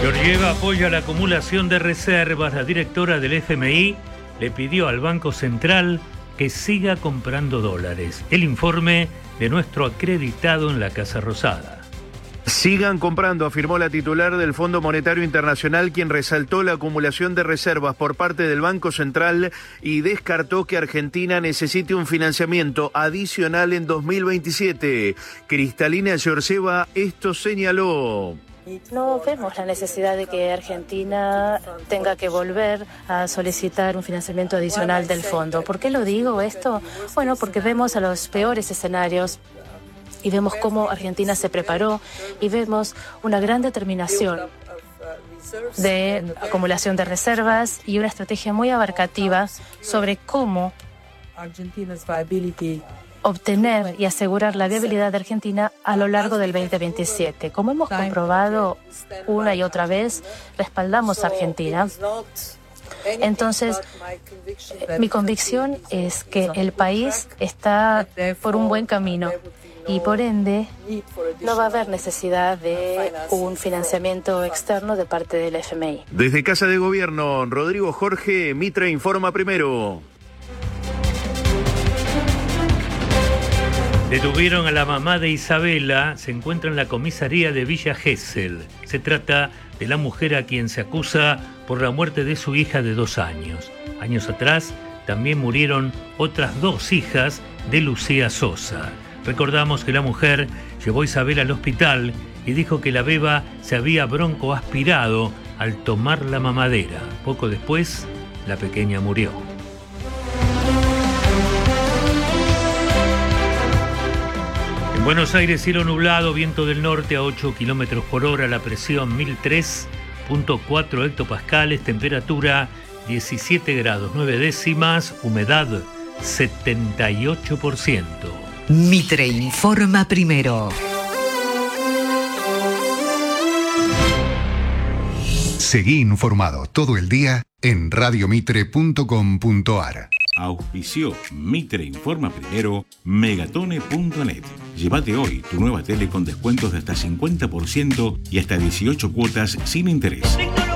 Georgieva apoya la acumulación de reservas. La directora del FMI le pidió al Banco Central que siga comprando dólares. El informe de nuestro acreditado en la Casa Rosada. Sigan comprando, afirmó la titular del Fondo Monetario Internacional, quien resaltó la acumulación de reservas por parte del Banco Central y descartó que Argentina necesite un financiamiento adicional en 2027. Cristalina Georgieva esto señaló. No vemos la necesidad de que Argentina tenga que volver a solicitar un financiamiento adicional del fondo. ¿Por qué lo digo esto? Bueno, porque vemos a los peores escenarios y vemos cómo Argentina se preparó y vemos una gran determinación de acumulación de reservas y una estrategia muy abarcativa sobre cómo obtener y asegurar la viabilidad de Argentina a lo largo del 2027. Como hemos comprobado una y otra vez, respaldamos a Argentina. Entonces, mi convicción es que el país está por un buen camino y, por ende, no va a haber necesidad de un financiamiento externo de parte del FMI. Desde Casa de Gobierno, Rodrigo Jorge, Mitre informa primero. Detuvieron a la mamá de Isabela, se encuentra en la comisaría de Villa Gesell. Se trata de la mujer a quien se acusa por la muerte de su hija de 2 años. Años atrás también murieron otras 2 hijas de Lucía Sosa. Recordamos que la mujer llevó a Isabela al hospital y dijo que la beba se había broncoaspirado al tomar la mamadera. Poco después, la pequeña murió. En Buenos Aires, cielo nublado, viento del norte a 8 kilómetros por hora, la presión 1003.4 hectopascales, temperatura 17 grados 9 décimas, humedad 78%. Mitre informa primero. Seguí informado todo el día en radiomitre.com.ar. Auspició Mitre Informa Primero, Megatone.net. Llévate hoy tu nueva tele con descuentos de hasta 50% y hasta 18 cuotas sin interés.